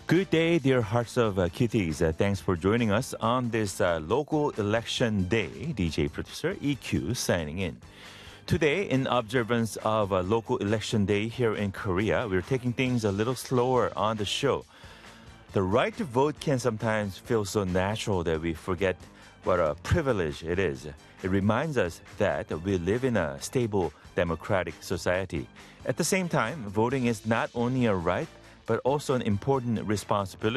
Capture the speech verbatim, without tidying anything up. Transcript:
Good day, dear hearts of uh, kitties. Uh, thanks for joining us on this uh, local election day. D J producer E Q signing in. Today, in observance of uh, local election day here in Korea, we're taking things a little slower on the show. The right to vote can sometimes feel so natural that we forget what a privilege it is. It reminds us that we live in a stable democratic society. At the same time, voting is not only a right, but also an important responsibility.